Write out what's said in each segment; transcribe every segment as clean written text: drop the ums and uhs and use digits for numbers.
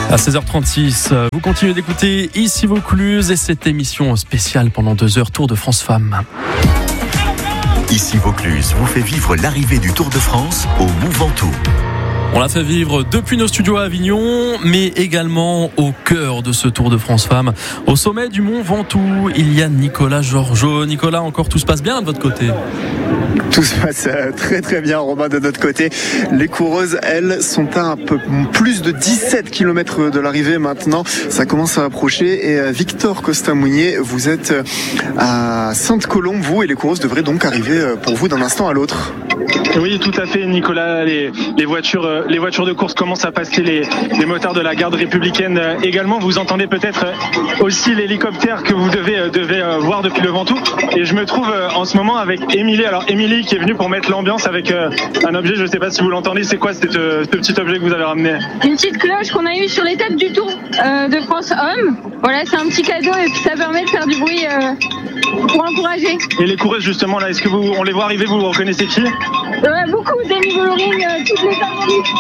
À 16h36, vous continuez d'écouter Ici Vaucluse et cette émission spéciale pendant 2 heures Tour de France Femmes. Ici Vaucluse vous fait vivre l'arrivée du Tour de France au Mont Ventoux. On l'a fait vivre depuis nos studios à Avignon, mais également au cœur de ce Tour de France Femmes. Au sommet du Mont Ventoux, il y a Nicolas Georgeot. Nicolas, encore tout se passe bien de votre côté ? Tout se passe très très bien, Romain, de notre côté. Les coureuses, elles, sont à un peu plus de 17 km de l'arrivée maintenant. Ça commence à approcher. Et Victor Costa-Mounier, vous êtes à Sainte-Colombe, vous, et les coureuses devraient donc arriver pour vous d'un instant à l'autre. Oui, tout à fait, Nicolas. Les voitures de course commencent à passer les motards de la garde républicaine également. Vous entendez peut-être aussi l'hélicoptère que vous devez voir depuis le Ventoux. Et je me trouve en ce moment avec Émilie. Alors Émilie qui est venue pour mettre l'ambiance avec un objet, je ne sais pas si vous l'entendez. C'est quoi ce petit objet que vous avez ramené ? Une petite cloche qu'on a eue sur l'étape du Tour de France Hommes. Voilà, c'est un petit cadeau et puis ça permet de faire du bruit pour encourager. Et les coureuses justement là, est-ce que on les voit arriver, vous reconnaissez qui ? Beaucoup, Demi Vollering, toutes les favorites.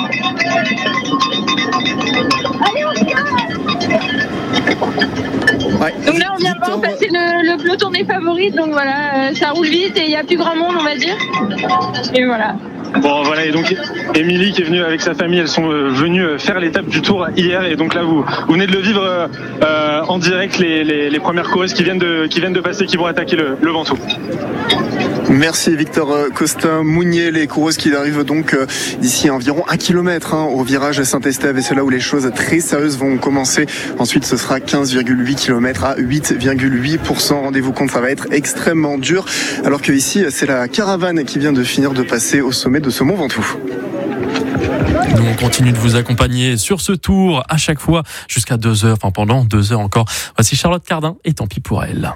Allez, on se casse. Ouais. Donc là, on vient de passer le peloton des favorites, donc voilà, ça roule vite et il n'y a plus grand monde, on va dire. Et voilà. Bon voilà, et donc Émilie qui est venue avec sa famille, elles sont venues faire l'étape du Tour hier, et donc là vous venez de le vivre en direct, les premières coureuses qui viennent de passer, qui vont attaquer le Ventoux. Merci Victor Costa-Mounier. Les coureuses qui arrivent donc d'ici environ 1 km au virage Saint-Estève, et c'est là où les choses très sérieuses vont commencer. Ensuite ce sera 15,8 km à 8,8%. Rendez-vous compte, ça va être extrêmement dur. Alors que ici c'est la caravane qui vient de finir de passer au sommet de ce Mont Ventoux. Nous, on continue de vous accompagner sur ce tour à chaque fois jusqu'à 2 heures, pendant 2 heures encore. Voici Charlotte Cardin et tant pis pour elle.